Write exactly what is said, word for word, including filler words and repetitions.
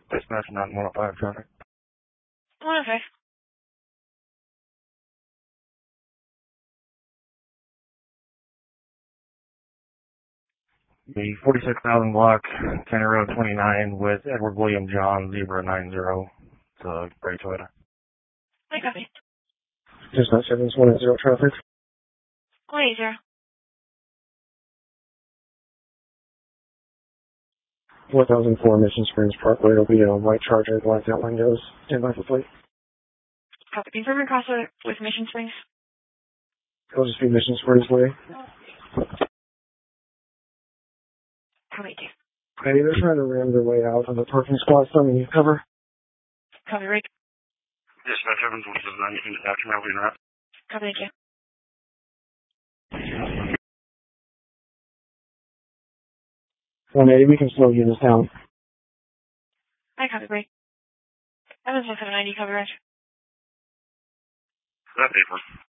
Dispatch nine one oh five traffic. one oh five. The forty-six thousand block, County Road twenty-nine with Edward William John, zero nine zero. It's a gray Toyota. I copy. Dispatch seven one eight zero traffic. one eight zero. four thousand four Mission Springs Parkway. It'll be a white Charger, black out windows, and license plate. Copy. Confirming crossover with Mission Springs. It'll just be Mission Springs way. Copy. Hey, they're trying to ram their way out of the parking spot. So you cover. Copy, Rick. Dispatch seven one seven nine into action. I'll be in. Copy, thank you. one eighty, we can slow units down. I copy, Rick. Evans one seven ninety, cover, Reg. That paper.